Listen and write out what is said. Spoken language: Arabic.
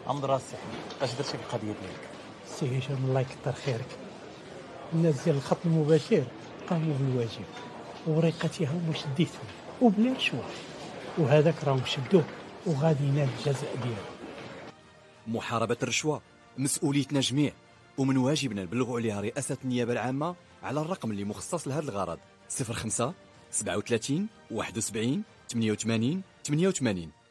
امضرا السي احمد، اش درتي في القضيه ديالك؟ سي هشام الله يكثر خيرك. الناس ديال الخط المباشر قاموا بالواجب ووريقاتهم وشديتهم وبلا رشوه، وهذاك راهم شدوه وغادي ينال الجزاء ديالو. محاربة الرشوة مسؤوليتنا جميع، ومن واجبنا نبلغوا عليها رئاسة النيابة العامة على الرقم اللي مخصص لهذا الغرض: 05 37 71 88 88.